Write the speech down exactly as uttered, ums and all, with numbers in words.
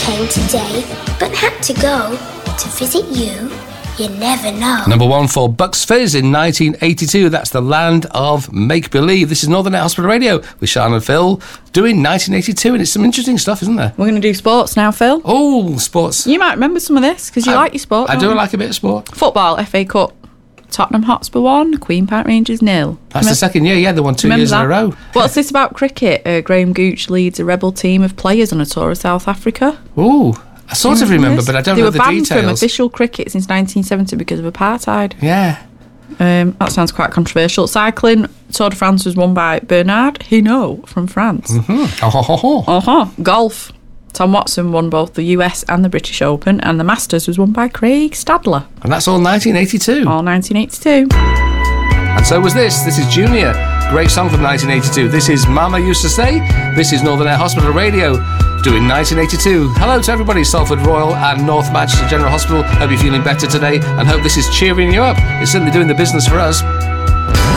came today, but had to go to visit you. You never know. Number one for Bucks Fizz in nineteen eighty-two. That's the land of make-believe. This is Northern Net Hospital Radio with Sian and Phil doing nineteen eighty-two, and it's some interesting stuff, isn't there? We're going to do sports now, Phil. Oh, sports. You might remember some of this because you I, like your sport. I do you? like a bit of sport. Football, F A Cup. Tottenham Hotspur one, Queen Park Rangers nil. That's remember, the second year, yeah, they won two years that? in a row. What's this about cricket? Uh, Graham Gooch leads a rebel team of players on a tour of South Africa. Ooh. I sort of remember, but I don't they know the details. They were banned from official cricket since nineteen seventy because of apartheid. Yeah. Um, that sounds quite controversial. Cycling, Tour de France was won by Bernard Hinault from France. Mm-hmm. Oh, uh-huh. Golf, Tom Watson won both the U S and the British Open, and the Masters was won by Craig Stadler. And that's all nineteen eighty-two. All nineteen eighty-two. And so was this. This is Junior. Great song from nineteen eighty-two. This is Mama Used to Say. This is Northern Air Hospital Radio doing nineteen eighty-two. Hello to everybody, Salford Royal and North Manchester General Hospital. Hope you're feeling better today and hope this is cheering you up. It's certainly doing the business for us.